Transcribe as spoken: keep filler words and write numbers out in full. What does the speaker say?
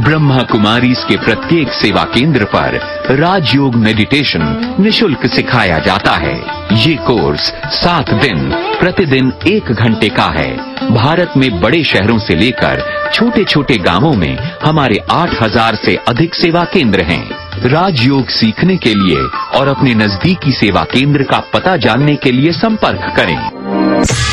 ब्रह्मा कुमारीज के प्रत्येक सेवा केंद्र पर राजयोग मेडिटेशन निशुल्क सिखाया जाता है। ये कोर्स सात दिन प्रतिदिन एक घंटे का है। भारत में बड़े शहरों से लेकर छोटे छोटे गांवों में हमारे आठ हजार से अधिक सेवा केंद्र हैं। राजयोग सीखने के लिए और अपने नजदीकी सेवा केंद्र का पता जानने के लिए संपर्क करें।